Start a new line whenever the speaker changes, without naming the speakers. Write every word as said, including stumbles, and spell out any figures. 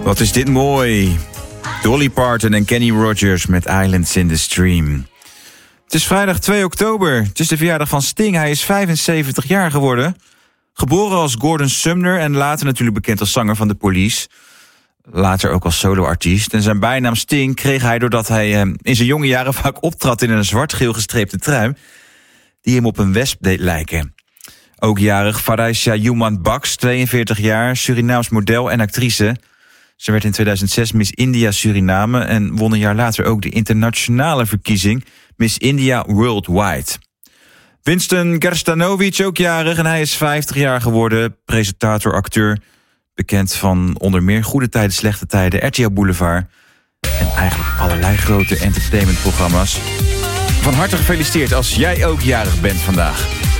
Wat is dit mooi. Dolly Parton en Kenny Rogers met Islands in the Stream. Het is vrijdag twee oktober. Het is de verjaardag van Sting. Hij is vijfenzeventig jaar geworden. Geboren als Gordon Sumner en later natuurlijk bekend als zanger van The Police. Later ook als soloartiest. En zijn bijnaam Sting kreeg hij doordat hij eh, in zijn jonge jaren vaak optrad in een zwart-geel gestreepte trui die hem op een wesp deed lijken. Ook jarig Faraisha Yuman Baks, tweeënveertig jaar, Surinaams model en actrice. Ze werd in tweeduizend zes Miss India Suriname en won een jaar later ook de internationale verkiezing Miss India Worldwide. Winston Gerstanovic ook jarig en hij is vijftig jaar geworden. Presentator, acteur, bekend van onder meer Goede Tijden, Slechte Tijden, R T L Boulevard en eigenlijk allerlei grote entertainmentprogramma's. Van harte gefeliciteerd als jij ook jarig bent vandaag.